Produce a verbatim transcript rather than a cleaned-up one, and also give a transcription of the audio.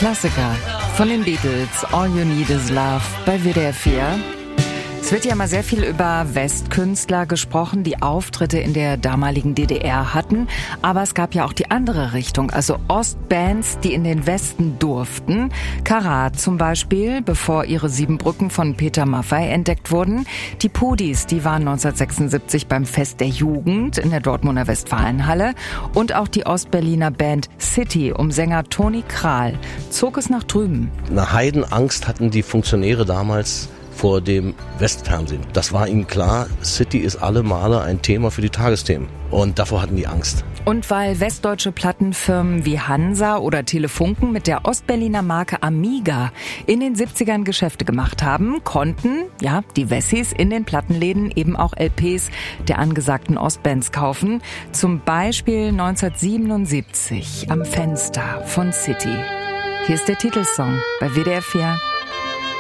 Klassiker von den Beatles, All You Need Is Love bei W D R vier. Es wird ja mal sehr viel über Westkünstler gesprochen, die Auftritte in der damaligen D D R hatten. Aber es gab ja auch die andere Richtung, also Ostbands, die in den Westen durften. Karat zum Beispiel, bevor ihre Siebenbrücken von Peter Maffay entdeckt wurden. Die Pudis, die waren neunzehnhundertsechsundsiebzig beim Fest der Jugend in der Dortmunder Westfalenhalle. Und auch die Ostberliner Band City um Sänger Toni Kral zog es nach drüben. Eine Heidenangst hatten die Funktionäre damals vor dem Westfernsehen. Das war ihnen klar, City ist alle Male ein Thema für die Tagesthemen. Und davor hatten die Angst. Und weil westdeutsche Plattenfirmen wie Hansa oder Telefunken mit der Ostberliner Marke Amiga in den siebzigern Geschäfte gemacht haben, konnten ja die Wessis in den Plattenläden eben auch L Ps der angesagten Ostbands kaufen. Zum Beispiel neunzehnhundertsiebenundsiebzig am Fenster von City. Hier ist der Titelsong bei W D R vier.